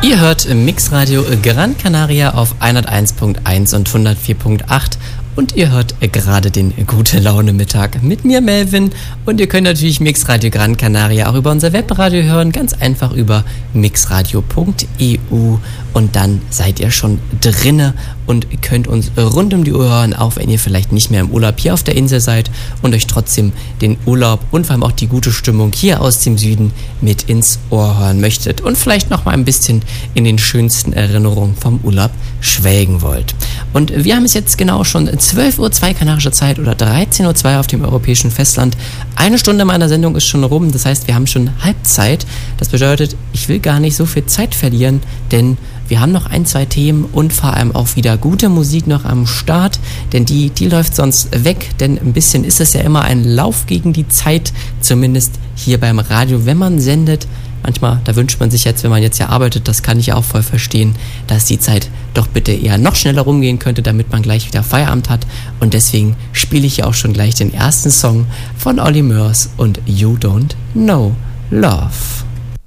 Ihr hört Mixradio Gran Canaria auf 101.1 und 104.8 und ihr hört gerade den Gute-Laune-Mittag mit mir, Melvin. Und ihr könnt natürlich Mixradio Gran Canaria auch über unser Webradio hören, ganz einfach über mixradio.eu und dann seid ihr schon drinne und könnt uns rund um die Uhr hören, auch wenn ihr vielleicht nicht mehr im Urlaub hier auf der Insel seid und euch trotzdem den Urlaub und vor allem auch die gute Stimmung hier aus dem Süden mit ins Ohr hören möchtet und vielleicht noch mal ein bisschen in den schönsten Erinnerungen vom Urlaub schwelgen wollt. Und wir haben es jetzt genau schon 12.02 Uhr kanarische Zeit oder 13.02 Uhr auf dem europäischen Festland. Eine Stunde meiner Sendung ist schon rum, das heißt, wir haben schon Halbzeit. Das bedeutet, ich will gar nicht so viel Zeit verlieren, denn wir haben noch ein, zwei Themen und vor allem auch wieder gute Musik noch am Start, denn die läuft sonst weg, denn ein bisschen ist es ja immer ein Lauf gegen die Zeit, zumindest hier beim Radio, wenn man sendet. Manchmal, da wünscht man sich jetzt, wenn man jetzt ja arbeitet, das kann ich auch voll verstehen, dass die Zeit doch bitte eher noch schneller rumgehen könnte, damit man gleich wieder Feierabend hat. Und deswegen spiele ich ja auch schon gleich den ersten Song von Olly Murs und You Don't Know Love.